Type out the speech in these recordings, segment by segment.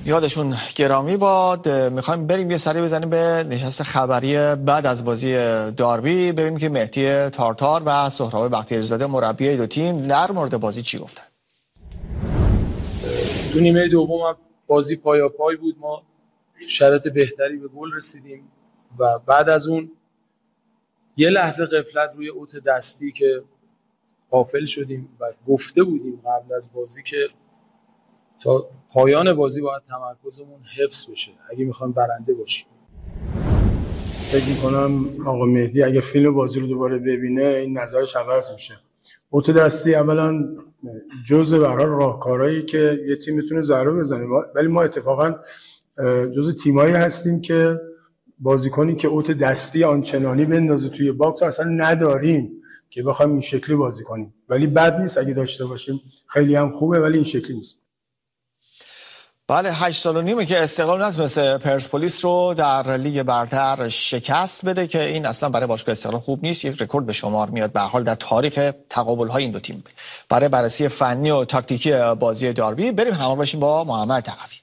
یادشون گرامی باد. میخوایم بریم یه سری بزنیم به نشست خبری بعد از بازی داربی، ببینیم که مهدی تارتار و سهراب بختیاری‌زاده مربی دو تیم در مورد بازی چی گفتن. تو نیمه دوم بازی پای بود، ما شرایط بهتری به گل رسیدیم و بعد از اون یه لحظه غفلت روی اوت دستی که غافل شدیم و گفته بودیم قبل از بازی که تا پایان بازی باید تمرکزمون حفظ بشه اگه میخوایم برنده باشیم. فکر می‌کنم آقا مهدی اگه فیلم بازی رو دوباره ببینه این نظرش عوض میشه. اوت دستی اولا جزء به هر حال راهکارهایی که یه تیم میتونه ضربه بزنه، ولی ما اتفاقا جزء تیمایی هستیم که بازیکنی که اوت دستی آنچنانی بندازه توی باکس اصلا نداریم که بخوایم این شکلی بازی کنیم، ولی بد نیست اگه داشته باشیم، خیلی هم خوبه، ولی این شکلی نیست. بله 8 سال و نیمه که استقلال نتونسته پرسپولیس رو در لیگ برتر شکست بده که این اصلا برای باشگاه استقلال خوب نیست، یک رکورد به شمار میاد به حال در تاریخ تقابل‌های این دو تیم. برای بررسی فنی و تاکتیکی بازی داربی بریم همراه باشیم با محمد تقوی.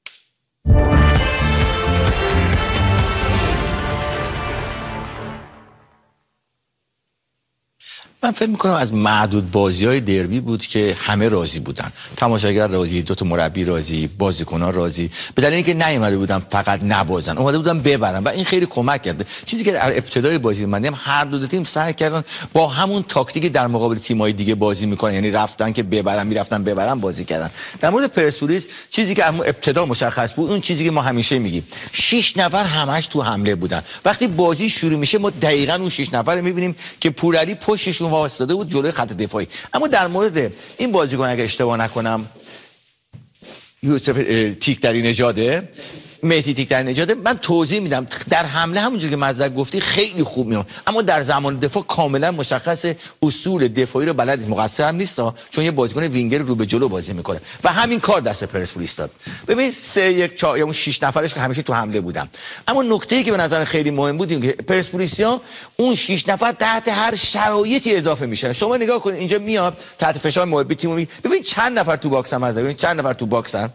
من فکر میکنم از معدود بازی‌های دربی بود که همه راضی بودن، تماشاگر راضی، دو تا مربی راضی، بازیکنان راضی، به دلیل اینکه نیومده بودن فقط نبازن، اومده بودن ببرن و این خیلی کمک کرده. چیزی که در ابتدای بازی من دیدم هر دو تیم سعی کردن با همون تاکتیک در مقابل تیم‌های دیگه بازی میکنن، یعنی رفتن که ببرن، میرفتن ببرن بازی کردن. در مورد پرسپولیس چیزی که از ابتدا مشخص بود، اون چیزی که ما همیشه میگیم، 6 نفر همش تو حمله بودن. وقتی بازی شروع میشه ما دقیقاً اون 6 نفر رو میبینیم که پورعلی پشتشون واسطه بود جلوی خط دفاعی. اما در مورد این بازیکن اگه اشتباه نکنم یوسف تیکدری نژاده، مهدی تیکدری نژاده، من توضیح میدم. در حمله همونجوری که مزدک گفتی خیلی خوب میاد، اما در زمان دفاع کاملا مشخص اصول دفاعی رو بلد نیست. مقصر هم نیست چون یه بازیکن وینگر رو به جلو بازی میکنه و همین کار دست پرسپولیس داد. ببین 3-1-4 یا اون 6 نفرش که همیشه تو حمله بودن. اما نکته‌ای که به نظر خیلی مهم بود این که پرسپولیسیا اون 6 نفر تحت هر شرایطی اضافه میشن. شما نگاه کنید اینجا میاد تحت فشار محبی تیمو، ببین چند نفر تو باکس هم، ببین چند نفر تو باکسن،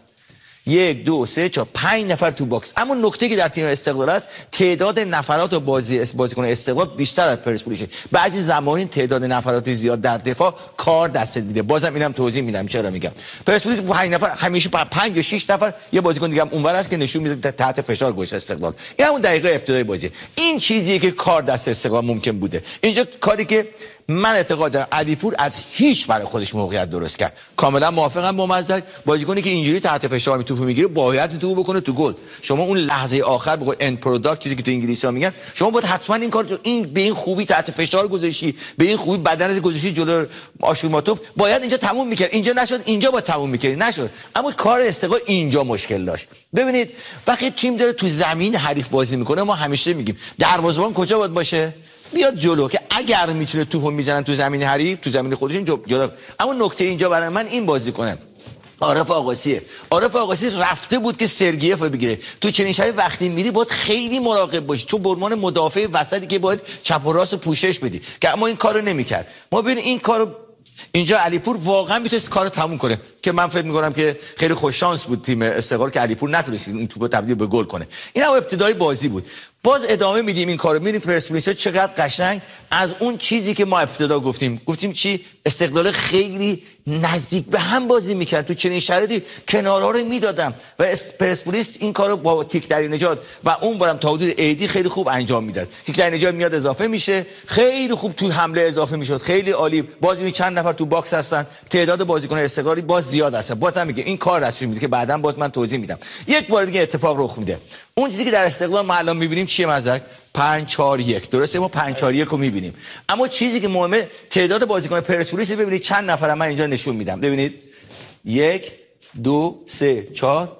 1 2 3 4 5 نفر تو باکس. اما نکته که در تیم استقلال است تعداد نفرات بازیکن استقلال بیشتر از پرسپولیس. بعضی زمانی تعداد نفرات زیاد در دفاع کار دست میده. بازم اینم توضیح میدم چرا میگم. پرسپولیس 5 نفر همیشه 5 یا 6 نفر یه بازیکن دیگه هم اونور است که نشون میده تحت فشار گذاشته استقلال. این همون دقیقه ابتدای بازی. این چیزیه که کار دست استقلال ممکن بوده. اینجا کاری که من اعتقاد دارم علیپور از هیچ برای خودش موقعیت درست کرد. کاملا موافقم با مزدک. بازیکنی که اینجوری تحت فشار توپو میگیره باید توپو بکنه تو گل. شما اون لحظه آخر بگو اند پروداکت چیزی که تو انگلیسی‌ها میگن، شما باید حتما این کار این به این خوبی تحت فشار گذاشتی، به این خوبی بدنت گذاشتی جلو آشورماتوف، باید اینجا تموم میکرد. اینجا نشد، اینجا باید تموم میکرد، نشد. اما کار استقلال اینجا مشکل داشت. ببینید وقتی تیم داره تو زمین حریف بازی میکنه ما همیشه میگیم دروازه‌بان کجا باید باشه؟ بیاد جلو که اگر میتونه توپو میزنن تو زمین حریف، تو زمین خودشون جلو. اما نکته اینجا برای من این بازیکنه عارف آقاسیه. عارف آقاسی رفته بود که سرگیف رو بگیره. تو چنین شبی وقتی میری باید خیلی مراقب باشی، چون به عنوان مدافع وسطی که باید چپ و راست پوشش بدی که اما این کارو نمیکرد. ما ببین این کارو اینجا علیپور واقعا میتونست کارو تموم کنه که من فکر میکنم که خیلی خوش شانس بود تیم استقلال که علیپور نتونست این توپو تبدیل به گل کنه. این هم ابتدای بازی بود. باز ادامه میدیم این کارو. میبینیم پرسپولیس چقدر قشنگ از اون چیزی که ما ابتدا گفتیم چی، استقلال خیلی نزدیک به هم بازی میکرد. تو چنین شرایطی کنارها رو میدادم و پرسپولیس این کارو با تیکدری نژاد و اون برام تا حدود ایدی خیلی خوب انجام میداد. تیکدری نژاد میاد اضافه میشه، خیلی خوب تو حمله اضافه میشد، خیلی عالی. باز میبینید چند نفر تو باکس هستن، تعداد بازیکن استقلالی باز زیاد هست. بازم میگه این کار دستش میده که بعداً باز من توضیح میدم. یک بار دیگه اتفاق رخ میده. اون چیزی که در استقلال ما الان میبینیم چیه مزدک؟ 5-4-1. درسته ما 5-4-1 رو میبینیم. اما چیزی که مهمه تعداد بازیکن پرسپولیس ببینید چند نفر من اینجا نشون میدم. ببینید 1 2 3 4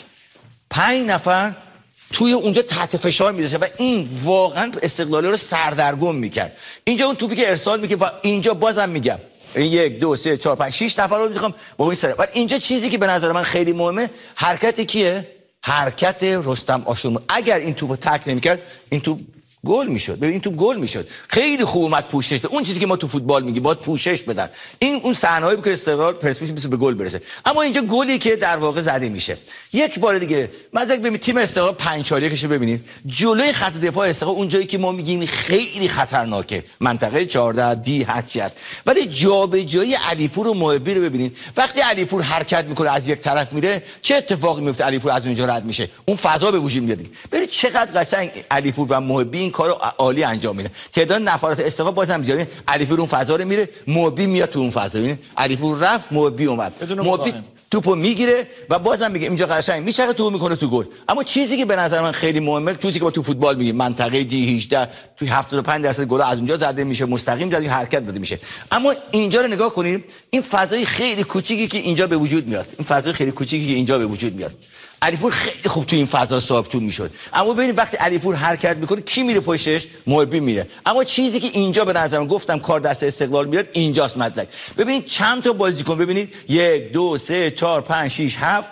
5 نفر توی اونجا تحت فشار میذاره و این واقعا استقلالی رو سردرگم میکرد. اینجا اون توپی که ارسال میکنه و اینجا بازم میگم 1 2 3 4 5 6 نفر رو میخوام با این سر. و اینجا چیزی که به نظر من خیلی مهمه حرکت کیه؟ حرکت رستم آشورماتوف. اگر این توپو تک نمیکرد این توپ گل میشد. ببین تو گل میشد. خیلی خوب اومد پوشش داد. اون چیزی که ما تو فوتبال میگیم باید پوشش بدن. این اون صحنه‌ای بود که استقلال پرسپولیس به گل برسه. اما اینجا گلی که در واقع زده میشه. یک بار دیگه مثلا ببین تیم استقلال 5-4 کشو ببینید. جلوی خط دفاع استقلال اون جایی که ما میگیم خیلی خطرناکه. منطقه 14 دی هچی است. ولی جابجایی علیپور و محبی رو ببینید. وقتی علیپور حرکت میکنه از یک طرف میره، چه اتفاقی میفته؟ علیپور از اونجا رد میشه. اون فضا به وجود میاد. ببین چقدر قشنگ علیپور و محبی این کارو عالی انجام میده. تعداد نفرات استقلال بازم زیاده. علیپور اون فضا رو میره، محبی میاد تو اون فضا. ببین علیپور رفت، محبی اومد. محبی توپو میگیره و بازم میگه اینجا قشنگ میچره تو میکنه تو گل. اما چیزی که به نظر من خیلی مهمه، چیزی که ما تو فوتبال میگیم منطقه دی 18 تو 75% گل از اونجا زده میشه، مستقیم زده حرکت داده میشه. اما اینجا رو نگاه کنید، این فضای خیلی کوچیکی که اینجا به وجود میاد، این فضای خیلی کوچیکی که اینجا به وجود میاد. علیپور خیلی خوب تو این فضا صاحب توپ میشد. اما ببینید وقتی علیپور حرکت میکنه کی میره پشتش؟ محبی میره. اما چیزی که اینجا به نظر من گفتم کار دست استقلال میاد اینجاست مزدک. ببینید چند تا بازیکن، ببینید 1 2 3 4 5 6 7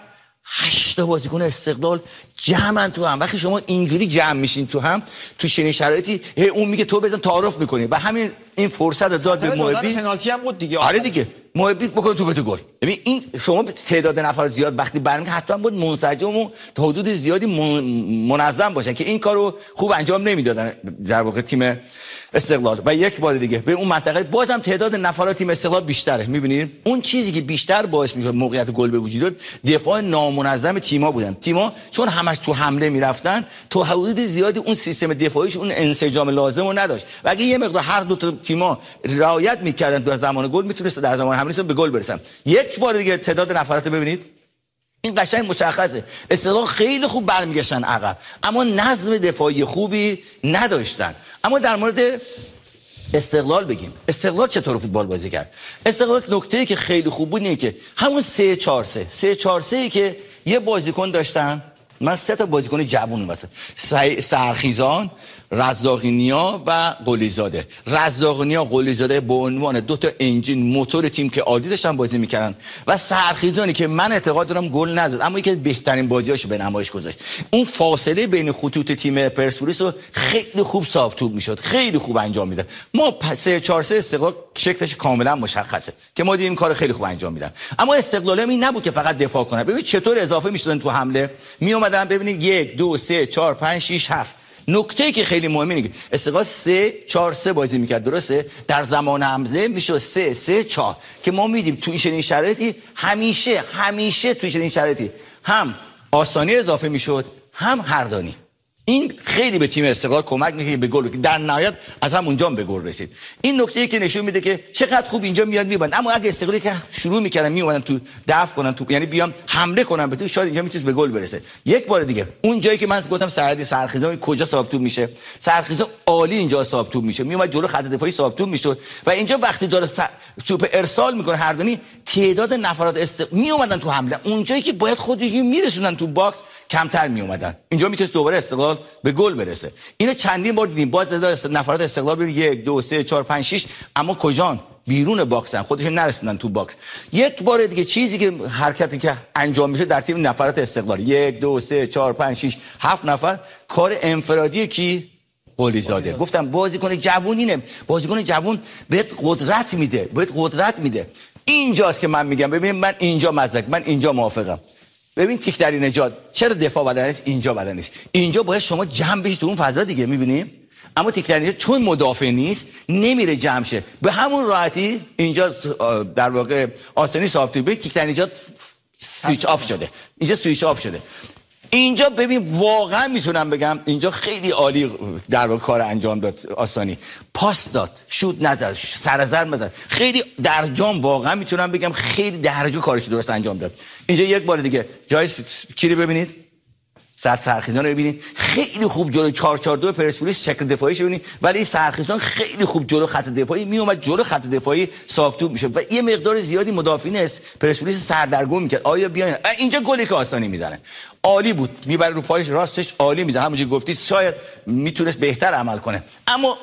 8 تا بازیکن استقلال جمعن تو هم. وقتی شما اینجوری جمع میشین تو هم، تو چنین شرایطی اون میگه تو بزن تعارف میکنی و همین این فرصت رو داد به محبی. پنالتی هم بود دیگه. آره دیگه محبی بکنه توپ تو گل. ببین این شما تعداد نفر زیاد وقتی برمیگه حتما بود منسجم و تا حدود زیادی منظم باشن که این کارو خوب انجام نمیدادن در واقع تیم استقلال. و یک بار دیگه به اون منطقه بازم تعداد نفرات تیم استقلال بیشتره. میبینید اون چیزی که بیشتر باعث میشد موقعیت گل به وجود بیاد دفاع نامنظم تیم‌ها بودن. تیم‌ها چون همش تو حمله میرفتن تا حدود زیادی اون سیستم دفاعیش اون انسجام لازم رو نداشت. و اگه یه مقدار هر دو تا تیم‌ها رعایت می‌کردن تو زمان گل میتونست در زمان حمله به گل برسن. یک بار دیگه تعداد نفرات ببینید، این قشنگ مشخصه. استقلال خیلی خوب برمیگشتن عقب اما نظم دفاعی خوبی نداشتن. اما در مورد استقلال بگیم، استقلال چطور فوتبال بازی کرد؟ استقلال نکته‌ای که خیلی خوب بود اینه که همون 3-4-3 که یه بازیکن داشتن، من 3 تا بازیکن جوون واسه سرخیزان، رزاقی‌نیا و قلیزاده. رزاقی‌نیا قلیزاده به عنوان 2 تا انجین موتور تیم که عادی داشتن بازی میکردن و سرخیزانی که من اعتقاد دارم گل نزد اما یکی از بهترین بازیاشو به نمایش گذاشت. اون فاصله بین خطوط تیم پرسپولیس رو خیلی خوب صاحب توپ میشد، خیلی خوب انجام میداد. ما 3-4-3 استقلال شکلش کاملا مشخصه که ما دیدیم کار خیلی خوب انجام میدن. اما استقلال این نبود که فقط دفاع کنه. ببین چطور اضافه میشدن تو حمله، می اومدن. ببینید 1 2 3 4 5 6 7. نکته‌ای که خیلی مهمه اینه که استقلال 3-4-3 بازی میکرد، درسته؟ در زمان حمله میشه 3-3-4 که ما میدیم تو این شرایطی همیشه تو این شرایطی هم آسانی اضافه میشد هم هردانی. این خیلی به تیم استقلال کمک میکنه به گل، در نهایت از همونجا به گل رسید. این نکته‌ای که نشون میده که چقدر خوب اینجا میاد میبند. اما اگه استقلالی که شروع میکردن میومدن تو دفع کنن تو، یعنی بیام حمله کنن به تو، شاید اینجا میتونست به گل برسه. یک بار دیگه اون جایی که من گفتم سرخیزان کجا صاحب توپ میشه، سرخیزان عالی اینجا صاحب توپ میشه، میومد جلو خط دفاعی صاحب توپ میشد و اینجا وقتی داره توپ ارسال میکنه هردانی، تعداد نفرات میومدن تو حمله اون جایی که باید خودشون میرسونن تو باکس کمتر میومدن. اینجا میتونست دوباره استقلال به گل برسه. اینو چندین بار دیدیم. باز نفرات استقلال ببین 1 2 3 4 5 6 اما کجان؟ بیرون باکسن، خودشون نرسوندن تو باکس. یک بار دیگه چیزی که حرکتی که انجام میشه در تیم نفرات استقلال 1 2 3 4 5 6 7 نفر کار انفرادی کی؟ قلیزاده. گفتم بازیکن جوونینه، بازیکن جوون بهت قدرت میده. اینجاست که من میگم ببین من اینجا موافقم. ببین تیک‌دری نجات چرا دفاع بلد نیست؟ اینجا بلد نیست. اینجا باید شما جمع بشید تو اون فضا دیگه، می‌بینی؟ اما تیک‌دری نجات چون مدافع نیست نمیره جمع شه. به همون راحتی اینجا در واقع آسانی صاحب توپ تیک‌دری نجات سویچ آف شده. اینجا ببین واقعا میتونم بگم اینجا خیلی عالی در واقع کار انجام داد. آسانی پاس داد، شوت نزد، سرزر نزد، خیلی در جام واقعا میتونم بگم خیلی درجه کارش درست انجام داد. اینجا یک بار دیگه جای کی رو ببینید، سرخیزان رو ببینید خیلی خوب جلو 4-4-2 پرسپولیس شکل دفاعیش ببینید، ولی سرخیزان خیلی خوب جلو خط دفاعی میومد، جلو خط دفاعی صاف توپ میشه و یه مقدار زیادی مدافعین پرسپولیس سردرگم میکرد. آیا بیاین اینجا گلی که آسانی میزنه عالی بود، میبره رو پایش راستش عالی میزنه، همونجوری گفتی شاید میتونست بهتر عمل کنه. اما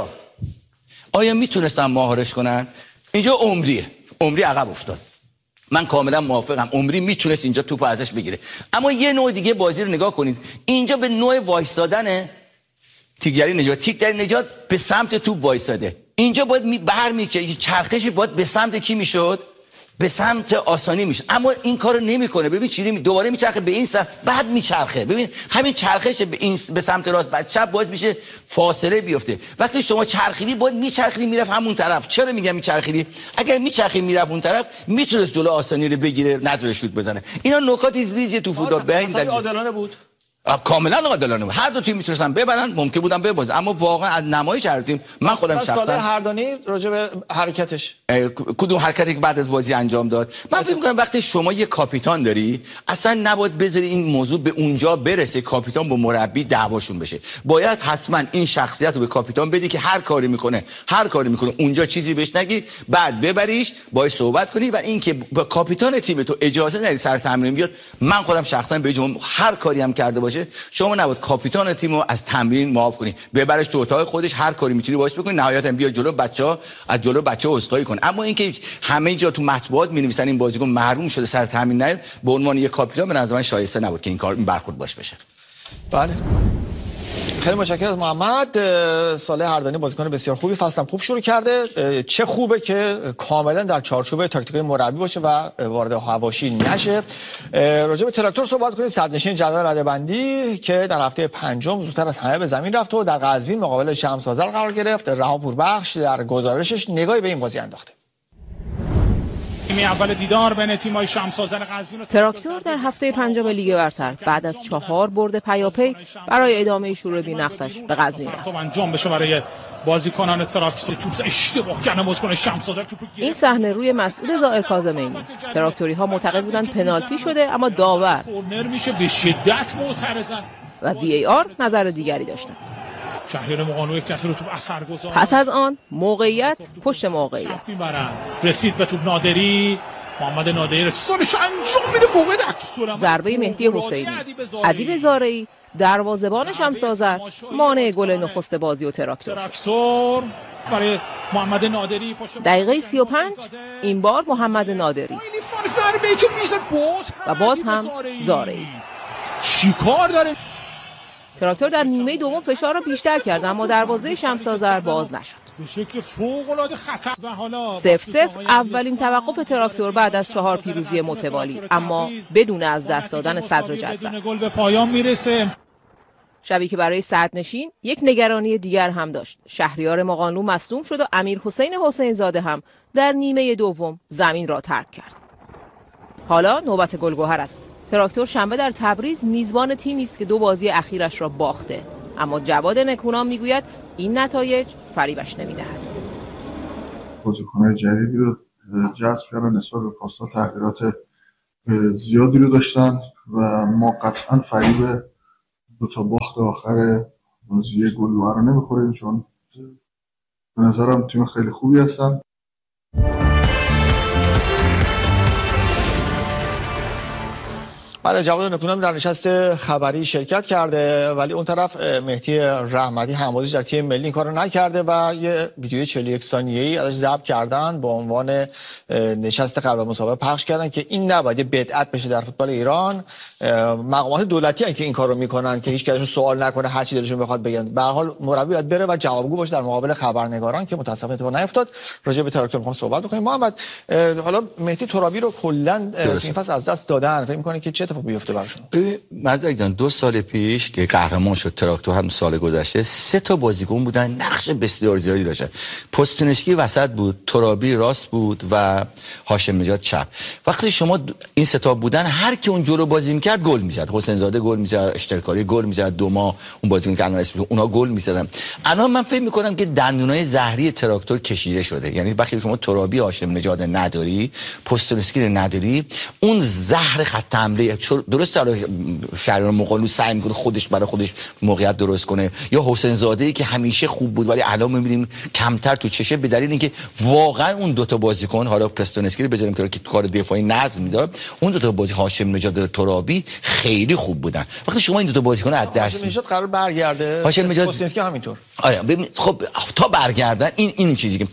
آیا میتونستن مهارش کنن؟ اینجا عمری عقب افتاد. من کاملا موافقم، عمری میتونست اینجا توپ ازش بگیره. اما یه نوع دیگه بازی رو نگاه کنید، اینجا به نوع وایسادن تیک در نجات به سمت توپ وایساده. اینجا باید برمیگرده، چرخشی باید به سمت کی میشد؟ به سمت آسانی میشه، اما این کارو نمیکنه. ببین چیزی دوباره میچرخه به این سمت، بعد میچرخه. ببین همین چرخش به سمت راست بعد چپ باعث میشه فاصله بیفته. وقتی شما چرخیدی باید میچرخیدی میرفت همون طرف. چرا میگم میچرخیدی؟ اگر میچرخید میرفت اون طرف میتونست جلو آسانی رو بگیره، نذاره شوت بزنه. اینا نکات ریزی تو فوتبال به این دلیل عادلانه بود. کاملا عادلانه بود. هر دو تیم میتونستن ببرن، ممکن بودن ببازن، اما واقعا از نمایش هر تیم من خودم شخصا سال هردانی راجع به حرکتش کدوم حرکتی که بعد از بازی انجام داد، من فکر می‌کنم وقتی شما یه کاپیتان داری اصلا نباید بذاری این موضوع به اونجا برسه کاپیتان با مربی دعواشون بشه. باید حتما این شخصیت رو به کاپیتان بدی که هر کاری میکنه اونجا چیزی بهش نگی، بعد ببریش باهاش صحبت کنی و اینکه با کاپیتان تیم تو اجازه ندی سر تمرین بیاد. من خودم شخصا به جمله هر کاری هم کرده باشه شما نباید کاپیتان تیم رو از تمرین معاف کنی، ببرش تو اتاق خودش، هر کاری میتونی باهاش بکنی، نهایتا بیا جلو بچه‌ها از جلو بچه‌ها عذرخواهی کن. اما اینکه همه جا تو مطبوعات می‌نویسن این بازیکن محروم شده سر تمرین نیاد، به عنوان یک کاپیتان به نظر من شایسته نبود که این کار برخورد باش بشه. بله خیلی متشکرم محمد. صالح هردانی بازیکن بسیار خوبی، فصلم خوب شروع کرده. چه خوبه که کاملا در چارچوب تاکتیکای مربی باشه و وارد حواشی نشه. راجع به تراکتور صحبت کنیم، صدرنشین جدول رده‌بندی که در هفته پنجم زودتر از همه به زمین رفت و در قزوین مقابل شمس آذر قرار گرفت. رهاپوربخش در گزارشش نگاهی به این بازی انداخته. اول دیدار بین تیم‌های شمس آذر قزوین و تراکتور در هفته پنجم لیگ برتر بعد از 4 برد پیاپی برای ادامه شروع بی‌نقصش به قزوین رفت. انجام بشه برای بازیکنان تراکتور. توپ اشتباه کردن بازیکن شمس آذر. این صحنه روی مسعود ظاهر کاظمی. تراکتوری‌ها معتقد بودند پنالتی شده، اما داور کورنر میشه، به شدت معترضن و VAR نظر دیگری داشتند. شهریار مقانلو یک کسی رو توپ اثر گذاشت. پس از آن موقعیت پشت موقعیت رسید به توپ نادری. محمد نادری رسانش انجام میده، موقع عکس‌العمل ضربه مهدی حسینی. ادیب زارعی دروازه‌بان شمس آذر مانع گل نخست بازی و تراکتور برای محمد نادری. دقیقه 35 این بار محمد نادری و باز هم زارعی. چیکار داره؟ تراکتور در نیمه دوم فشار را بیشتر کرد، اما دروازه شمس آذر باز نشد. به شکل فوق‌العاده خطر. و حالا 0-0 اولین توقف تراکتور بعد از 4 پیروزی متوالی، اما بدون از دست دادن صدر جدول. گل به پایان میرسه. شبی که برای صدرنشین یک نگرانی دیگر هم داشت. شهریار مقانلو مصدوم شد و امیر حسین حسین زاده هم در نیمه دوم زمین را ترک کرد. حالا نوبت گلگهر است. تراکتور شنبه در تبریز میزبان تیمی است که 2 بازی اخیرش را باخته، اما جواد نکونام میگوید این نتایج فریبش نمیدهد. بازیکن‌های جدیدی رو جذب کردن، نسبت به پارسال تغییرات زیادی رو داشتن و ما قطعا فریب 2 تا باخت آخر بازی گلگهر رو نمیخوریم، چون به نظرم تیم خیلی خوبی هستن. بله جواد نکونام در نشست خبری شرکت کرده، ولی اون طرف مهدی رحمتی هم‌بازیش در تیم ملی این کارو نکرده و یه ویدیوی 41 ثانیه‌ای ازش ضبط کردن با عنوان نشست قبل از مسابقه پخش کردن که این نباید بدعت بشه در فوتبال ایران. مقامات دولتی هستن که این کارو میکنن که هیچ کدومشون سوال نکنه، هر چی دلشون بخواد بگن. به هر حال مربی باید بره و جوابگو باشه در مقابل خبرنگاران که متاسفانه اتفاق نیفتاد. راجع به تراکتور می‌خوام صحبت بکنیم. محمد حالا مهدی ترابی رو کلا این فصل از دست دادن، فکر می‌کنی که چه اتفاقی بیفته براشون؟ مزدک جان 2 سال پیش که قهرمان شد تراکتور، هم سال گذشته 3 تا بازیکن بودن نقش بسیار زیادی داشتن. پوستنشکی وسط بود، ترابی راست بود و هاشم نژاد چپ. وقتی شما این 3 تا بودن، هر کی اون جلو بازی می‌کرد گل می‌زد. حسین زاده گل می‌زد، اشترکاری گل می‌زد، دوما اون بازیکن که الان اسمش اونا گل می‌زدن. الان من فکر می‌کنم که دندونای زهری تراکتور کشیده شده. یعنی وقتی شما ترابی هاشم نژاد نداری، پوستنشکی نداری، اون زهر خط حمله درست شهریار مقانلو سعی میکنه خودش برای خودش موقعیت درست کنه، یا حسین زاده‌ای که همیشه خوب بود ولی الان می‌بینیم کمتر تو چشه، به دلیل اینکه واقعا اون 2 تا بازیکن، حالا پستونسکی رو بذاریم که کار دفاعی نظم میداد، اون 2 تا بازی هاشم نژاد ترابی خیلی خوب بودن. وقتی شما این 2 تا بازیکن از دست هاشم نژاد قرار برگرده، هاشم نژاد پستونسکی همینطور. آره ببین خب تا برگردن این چیزی که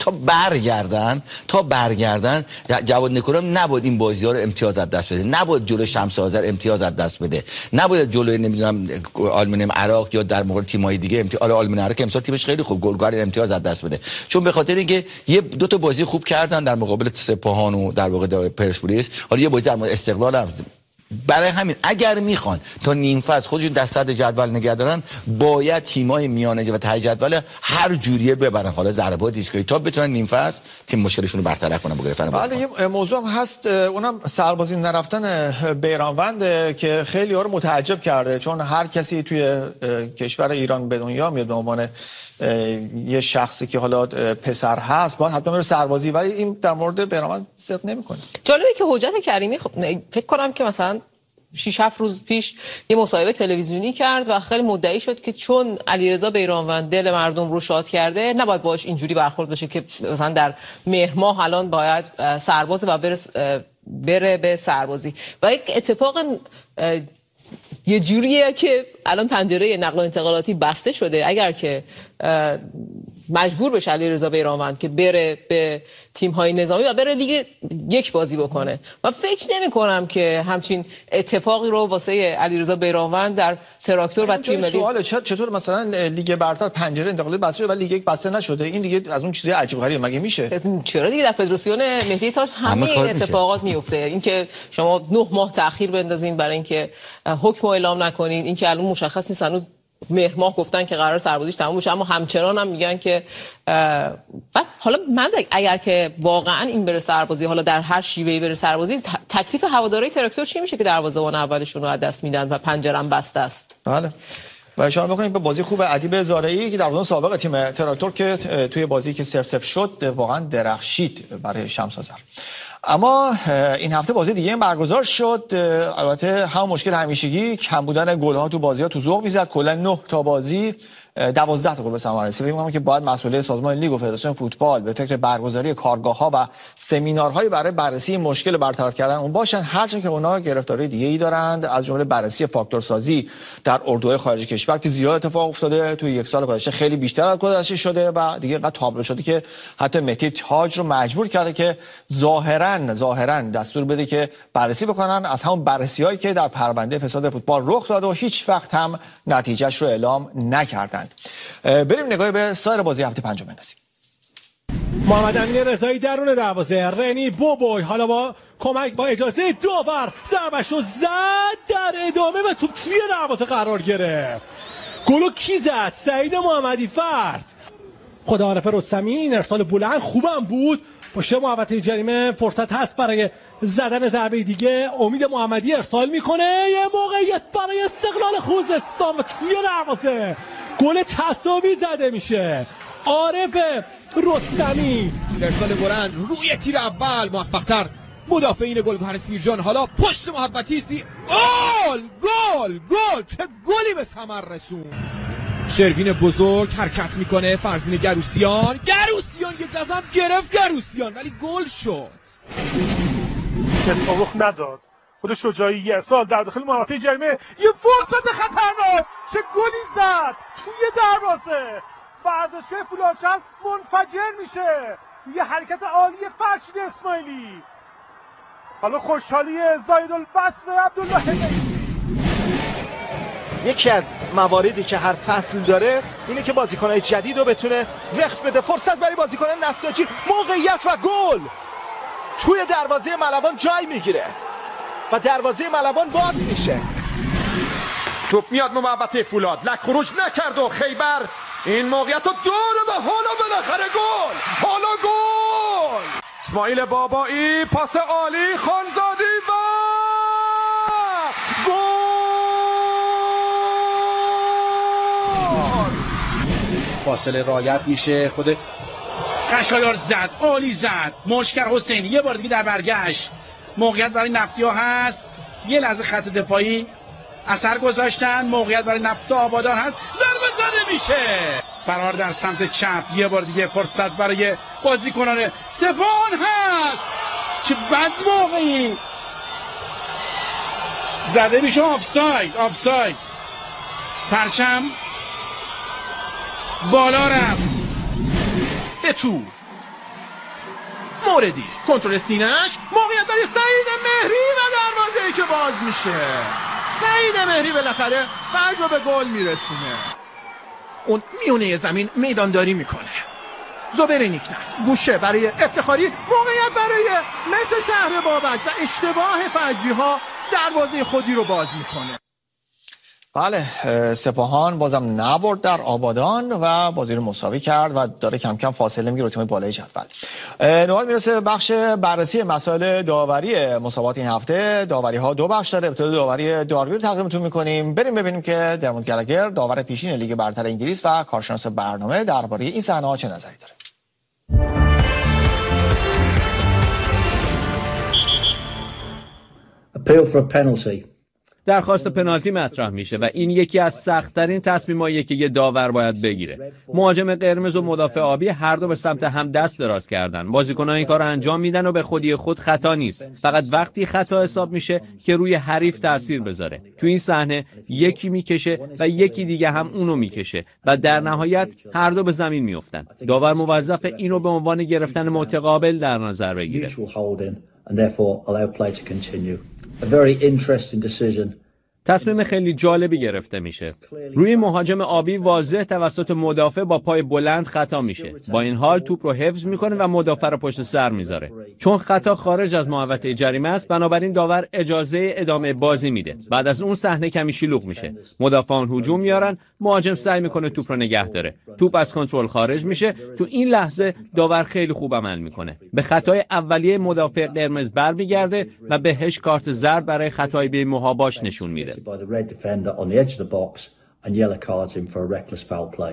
تا برگردن جواد نکونام نباید این بازی‌ها رو امتیاز از دست بده، نباید جلو شمس آذر نظر امتیاز از دست بده. نباید جلوی نمیدونم آلومینیوم عراق یا در مقابل تیم‌های دیگه آلومینیوم عراق امسال تیمش خیلی خوب گلگار امتیاز از دست بده، چون به خاطر اینکه یه دو تا بازی خوب کردن در مقابل سپاهان و در واقع پرسپولیس، حالا یه بازی در مقابل استقلال هم. برای همین اگر میخوان تا نیم فصل خودشون در صدر جدول نگه دارن، باید تیمای میانه و ته جدول هر جوریه ببرن، حالا ضربات ایستگاهی، تا بتونن نیم فصل تیم مشکلشون رو برطرف کنن. بله یه موضوع هست، اونم سربازی نرفتن بیرانوند که خیلی ها رو متعجب کرده، چون هر کسی توی کشور ایران به دنیا میاد به عنوان یه شخصی که حالا پسر هست باید حتما بره سربازی، ولی این در مورد بیرانوند صدق نمیکنه. جالبه که حجت کریمی فکر کنم که مثلا 6-7 روز پیش یه مصاحبه تلویزیونی کرد و خیلی مدعی شد که چون علیرضا بیرانوند دل مردم رو شاد کرده نباید باهاش اینجوری برخورد بشه که مثلا در مهر ماه الان باید سرباز و بره به سربازی. و یک اتفاق یه جوریه که الان پنجره نقل و انتقالاتی بسته شده، اگر که مجبور بشه علیرضا بیرانوند که بره به تیم‌های نظامی و بره لیگ یک بازی بکنه. و فکر نمی‌کنم که همچین اتفاقی رو واسه علیرضا بیرانوند در تراکتور و تیم ملی. سواله چطور مثلا لیگ برتر پنجره انتقالاتی بسته شده ولی لیگ یک بسته نشده؟ این دیگه از اون چیزای عجیب غریبه مگه میشه؟ چرا دیگه در فدراسیون مهدی تاج همه این اتفاقات میفته. اینکه شما 9 ماه تأخیر بندازین برای اینکه حکم اعلام نکنین، اینکه الان مشخص نیست هنوز مهر ماه گفتن که قرار سربازیش تموم بشه، اما همچنان هم میگن که بعد حالا مزک اگر که واقعا این بره سربازی، حالا در هر شیوهی بره سربازی، تکلیف هواداری تراکتور چی میشه که دروازه‌بان اولشون رو از دست میدن و پنجره‌ام بسته است؟ بله. و اشاره بکنیم به بازی خوب ادیب زارعی که در سابق تیم تراکتور که توی بازی که 0-0 شد واقعا درخشید برای شمس آذر. اما این هفته بازی دیگه برگزار شد، البته هم مشکل همیشگی کم بودن گل‌ها تو بازی‌ها تو ذوق میزد. کلا 9 تا بازی 12 تا گل به ثمر رسید. فکر می‌کنم که باید مسئولیت سازمان لیگ و فدراسیون فوتبال به فکر برگزاری کارگاه‌ها و سمینارهای برای بررسی مشکل برطرف کردن اون باشن، هرچند که اونا گرفتاری دیگه‌ای دارند، از جمله بررسی فاکتورسازی در اردوهای خارج کشور که زیاد اتفاق افتاده توی یک سال گذشته، خیلی بیشتر از گذشته شده و دیگه انقدر تابلو شده که حتی مهدی تاج رو مجبور کرده که ظاهراً دستور بده که بررسی بکنن از همون بررسی‌هایی که در پرونده فساد فوتبال رخ داده و هیچ وقت هم نتیجهش رو اعلام نکردند. بریم نگاهی به سایر بازی هفته پنجم بندازیم. محمد امین رضایی درون دروازه، رنی بوبوی حالا با کمک با اجازه داور ضربه‌شو زد در ادامه و توپ توی دروازه قرار گرفت. گلو کی زد؟ سعید محمدی فرد. خدا عارف رستمی این ارسال بلند خوبم بود. پشت محوطه جریمه فرصت هست برای زدن ضربه دیگه. امید محمدی ارسال میکنه، یه موقعیت برای استقلال خوزستان و توی دروازه گل تساوی زده میشه. عارف رستمی ارسال بلند روی تیر اول موفق‌تر مدافعین گلگهر سیرجان. حالا پشت محوطه است. گل چه گلی به ثمر رسون. شروین بزرگ حرکت میکنه، فرزین گروسیان یک لحظه گرفت گروسیان ولی گل شد. اتفاق نداد. خود شجاعی یه سال در داخل محوطه جریمه یه فرصت خطرناک، چه گلی زد توی دروازه. ورزشگاه فولادشهر منفجر میشه. یه حرکت عالی فرشید اسماعیلی. حالا خوشحالی زایدالفصل عبدالله حمیدی. یکی از مواردی که هر فصل داره اینه که بازیکن‌های جدید رو بتونه وقف بده. فرصت برای بازیکن نساجی، موقعیت و گل توی دروازه ملوان جای میگیره و دروازه ملوان باز میشه. توپ میاد محوطه فولاد، لک خروج نکرد و خیبر این موقعیت رو داره و حالا بالاخره گل. اسماعیل بابایی پاس عالی، خانزادی و گل. فاصله رعایت میشه. خود قشایار زد، عالی زد. مشکر حسینی یه بار دیگه در برگشت. موقعیت برای نفتی‌ها هست. یه لحظه خط دفاعی اثر گذاشتن. موقعیت برای نفت آبادان هست. ضربه زده میشه. فرار در سمت چپ. یه بار دیگه فرصت برای بازیکنان سپاهان هست. چه بد موقعی زده میشه. آفساید. پرچم بالا رفت. تو موردی کنترل سینه‌اش، موقعیت برای سعید مهری و دروازه‌ای که باز میشه. سعید مهری بالاخره فجر رو به گل میرسونه. اون میونه زمین میدانداری میکنه. زبیر نیکنس گوشه برای افتخاری، موقعیت برای مثل شهر بابک و اشتباه فجری ها دروازه خودی رو باز میکنه. بله، سپاهان بازم نبرد در آبادان و بازی رو مساوی کرد و داره کم کم فاصله میگیره تیم بالای جدول. نوبت میرسه بخش بررسی مسائل داوری مسابقات این هفته. داوری ها دو بخش داره. ابتدا داوری داربی رو تقدیمتون میکنیم. بریم ببینیم که درموند گلگر داور پیشین لیگ برتر انگلیس و کارشناس برنامه درباره این صحنه ها چه نظری داره. Appeal for a penalty. درخواست پنالتی مطرح میشه و این یکی از سخت‌ترین تصمیماییه که یه داور باید بگیره. مهاجم قرمز و مدافع آبی هر دو به سمت هم دست دراز کردن. بازیکنان این کارو انجام میدن و به خودی خود خطا نیست. فقط وقتی خطا حساب میشه که روی حریف تاثیر بذاره. تو این صحنه یکی میکشه و یکی دیگه هم اونو میکشه و در نهایت هر دو به زمین میافتن. داور موظف اینو به عنوان گرفتن متقابل در نظر بگیره. تصمیم خیلی جالبی گرفته میشه. روی مهاجم آبی واضح توسط مدافع با پای بلند خطا میشه. با این حال توپ رو حفظ میکنه و مدافع رو پشت سر میذاره. چون خطا خارج از محوطه جریمه است، بنابراین داور اجازه ادامه بازی میده. بعد از اون صحنه کمی شلوغ میشه. مدافعان هجوم میارن، مهاجم سعی میکنه توپ رو نگه داره. توپ از کنترل خارج میشه. تو این لحظه داور خیلی خوب عمل میکنه. به خطای اولیه مدافع قرمز برمیگرده و بهش کارت زرد برای خطای بی محاباش نشون میده. By the red defender on the edge of the box and yellow cards him for a reckless foul play.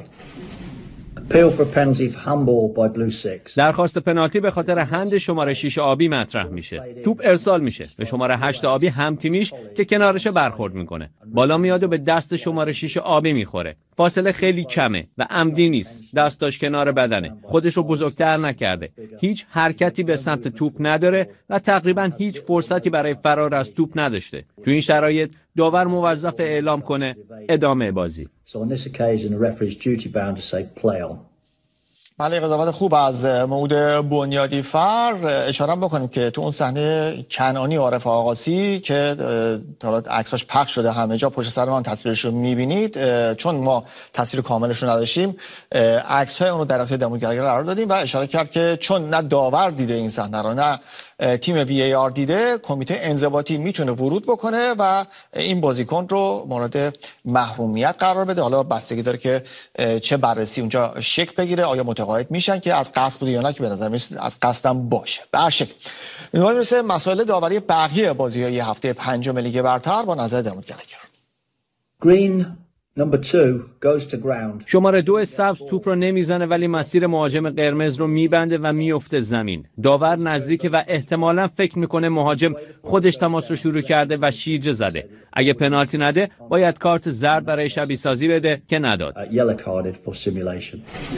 Appeal for a penalty for handball by blue 6. درخواست پنالتی به خاطر هند شماره 6 آبی مطرح میشه. توپ ارسال میشه به شماره 8 آبی هم تیمیش که کنارش برخورد میکنه. بالا میاد و به دست شماره 6 آبی میخوره. فاصله خیلی کمه و عمدی نیست. دستاش کنار بدنه. خودش رو بزرگتر نکرده. هیچ حرکتی به سمت توپ نداره و تقریبا هیچ فرصتی برای فرار از توپ نداشته. تو این شرایط داور موظف اعلام کنه ادامه بازی. So on this occasion the referee is duty bound to say play on. بله، قضاوت خوب از موعود بنیادی فر. اشاره بکنیم که تو اون صحنه کنعانی عارف آقاسی که حالا عکساش پخش شده همه جا پشت سر من تصویرش رو می‌بینید، چون ما تصویر کاملش رو نداشتیم عکس‌های اون رو در اختیار درموند گلگر قرار دادیم و اشاره کرد که چون نه داور دیده این صحنه رو نه تیم VAR دیده، کمیته انضباطی میتونه ورود بکنه و این بازیکن رو مورد محرومیت قرار بده. حالا بستگی داره که چه بررسی اونجا شکل بگیره، آیا متقاعد میشن که از قصد بوده یا نه، که به نظر میاد از قصدم باشه. به هر شکل نوبت میرسه مسائل داوری بقیه بازی‌های هفته پنجم لیگ برتر با نظر درموند گلگر. Green number 2 goes to ground. شماره 2 سبز توپ رو نمیزنه ولی مسیر مهاجم قرمز رو میبنده و میفته زمین. داور نزدیکه و احتمالاً فکر میکنه مهاجم خودش تماس رو شروع کرده و شیرجه زده. اگه پنالتی نده باید کارت زرد برای شبیه سازی بده که نداد. Yellow carded for simulation.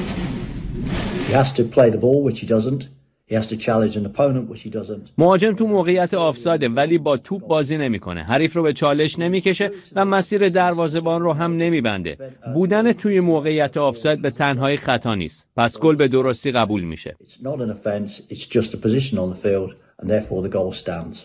He has to play the ball which he doesn't. He has to challenge an opponent which he doesn't. مهاجم تو موقعیت آفسایده ولی با توپ بازی نمیکنه. حریف رو به چالش نمیکشه و مسیر دروازه‌بان رو هم نمیبنده. بودن توی موقعیت آفساید به تنهایی خطا نیست. پس گل به درستی قبول میشه. It's not an offence, it's just a position on the field and therefore the goal stands.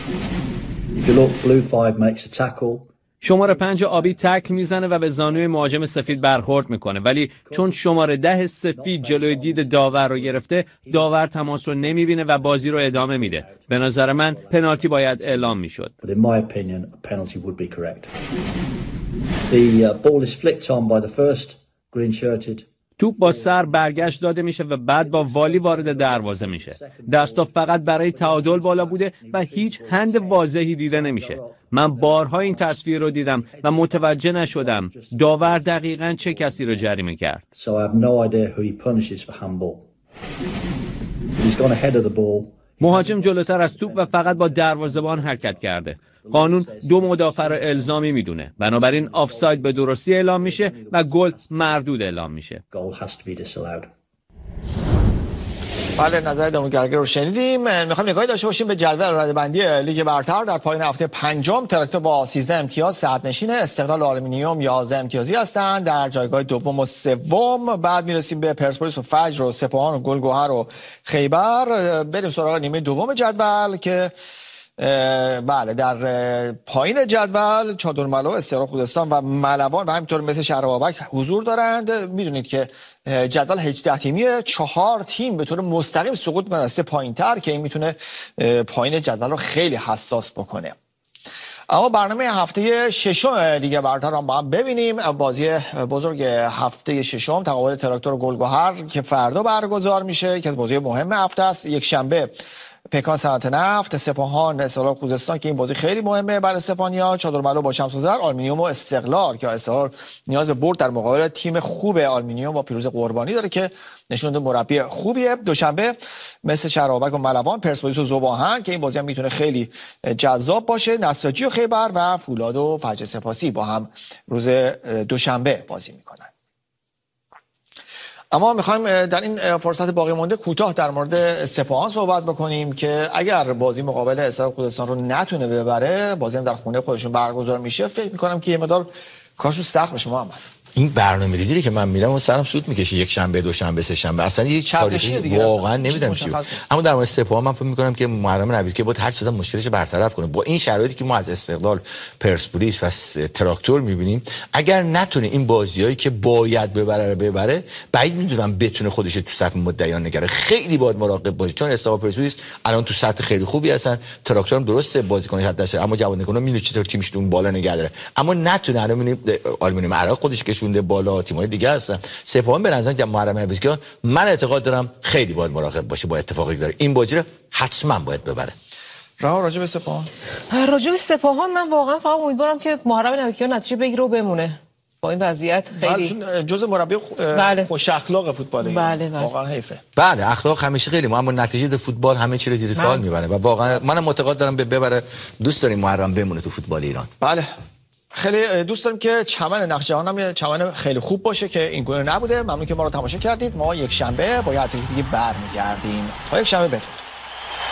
If you look, blue 5 makes a tackle. شماره 5 آبی تکل میزنه و به زانوی مهاجم سفید برخورد میکنه، ولی چون شماره 10 سفید جلوی دید داور رو گرفته، داور تماس رو نمیبینه و بازی رو ادامه میده. به نظر من پنالتی باید اعلام میشد. But in my opinion, a penalty would be correct. The ball is flicked on by the first green-shirted. توپ با سر برگشت داده میشه و بعد با والی وارد دروازه میشه. دستا فقط برای تعادل بالا بوده و هیچ هند واضحی دیده نمیشه. من بارها این تصویر رو دیدم و متوجه نشدم داور دقیقاً چه کسی رو جریمه کرد. So I have no idea who he punishes for handball. He's gone ahead of the ball. مهاجم جلوتر از توپ و فقط با دروازه‌بان حرکت کرده. قانون دو مدافع رو الزامی میدونه. بنابراین آفساید به درستی اعلام میشه و گل مردود اعلام میشه. Goal has to be disallowed. بله، نظر درونگرگر رو شنیدیم. میخوایم نگاهی داشته باشیم به جدول رده‌بندی لیگ برتر. در پایان هفته پنجم تراکتور با 13 امتیاز صدرنشین، استقلال و آلومینیوم 11 امتیازی هستند در جایگاه دوم و سوم. بعد میرسیم به پرسپولیس و فجر و سپاهان و گلگهر و خیبر. بریم سراغ نیمه دوم جدول که بله در پایین جدول چادرملو، استقلال خوزستان و ملوان و همینطور مثل شهربابک حضور دارند. میدونید که جدول 18 تیمیه، 4 تیم به طور مستقیم سقوط می‌کنن از پایین‌تر که این میتونه پایین جدول رو خیلی حساس بکنه. اما برنامه هفته ششم لیگ برتر رو با هم ببینیم. بازی بزرگ هفته ششم تقابل تراکتور و گلگهر که فردا برگزار میشه که بازی مهم هفته است. یک شنبه پیکان صنعت نفت، سپاهان استقلال خوزستان که این بازی خیلی مهمه برای سپاهانیا، چادرملو با شمس و زر، آلومینیوم و استقلال که استقلال نیاز به برد در مقابل تیم خوب آلومینیوم با پیروز قربانی داره که نشون داده مربی خوبیه. دوشنبه مثل شهربابک و ملوان، پرسپولیس و ذوب‌آهن که این بازی هم میتونه خیلی جذاب باشه، نساجی و خیبر و فولاد و فجر سپاسی با هم روز دوشنبه بازی میکنن. اما میخوایم در این فرصت باقی مونده کوتاه در مورد سپاهان صحبت بکنیم که اگر بازی مقابل استقلال خوزستان رو نتونه ببره، بازی هم در خونه خودشون برگزار میشه، فکر میکنم که یه مقدار کارشون سخت بشه. محمد، این برنامه‌ریزی که من میرم و سرم سود میکشه، یک شنبه، دوشنبه، سه شنبه، اصلا یک تاریخی واقعا نمیدونم چی. اما در مورد سپاهان من فکر میکنم که محرم نوید که باید هر چقدر مشکلش برطرف کنه. با این شرایطی که ما از استقلال، پرسپولیس و تراکتور میبینیم، اگر نتونه این بازیایی که باید ببره، بعید میدونم بتونه خودش تو صف مدعیان نگره. خیلی باید مراقب باشه، چون استقلال پرسپولیس الان تو سطح خیلی خوبی هستن. تراکتور هم درسته بازیکن حد دسته، اما جوانگونا میدونه چطور تیمش اون بالا نگه داره. اما نتونه الان میبینیم آلومینیوم عراق خودش کشونده بالا، تیم‌های دیگه هستن. سپاهان به نظر من محرم نوید که من اعتقاد دارم خیلی باید مراقب باشه با اتفاقی داره. این بازی رو حتما باید ببره. راجع به سپاهان من واقعا فقط امیدوارم که محرم نویدکیان نتیجه بگیره و بمونه. با این وضعیت خیلی جزء مربی خوش اخلاق فوتباله. بله. واقعا حیفه. بله، اخلاق همیشه خیلی مهمه، اما نتیجه فوتبال همه چی رو زیر سوال میبره و واقعا منم معتقد دارم ببره. دوست داریم محرم بمونه تو فوتبال ایران. بله، خیلی دوست داریم که چمن نقشه‌جهان هم چمن خیلی خوب باشه که این گونه نبوده. ممنون که ما رو تماشا کردید. ما یک شنبه با یه اتفاق دیگه برمیگردیم. تا یک شنبه بدرود.